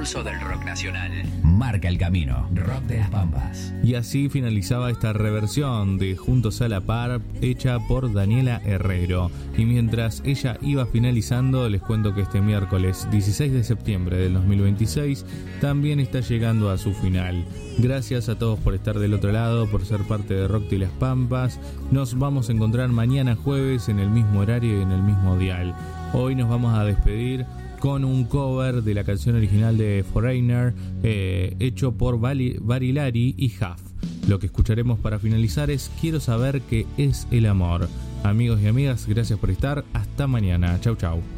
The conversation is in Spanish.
impulso del rock nacional. Marca el camino. Rock de las Pampas. Y así finalizaba esta reversión de Juntos a la Par, hecha por Daniela Herrero. Y mientras ella iba finalizando, les cuento que este miércoles 16 de septiembre del 2026 también está llegando a su final. Gracias a todos por estar del otro lado, por ser parte de Rock de las Pampas. Nos vamos a encontrar mañana jueves en el mismo horario y en el mismo dial. Hoy nos vamos a despedir con un cover de la canción original de Foreigner, hecho por Barilari y Huff. Lo que escucharemos para finalizar es Quiero saber qué es el amor. Amigos y amigas, gracias por estar. Hasta mañana. Chau, chau.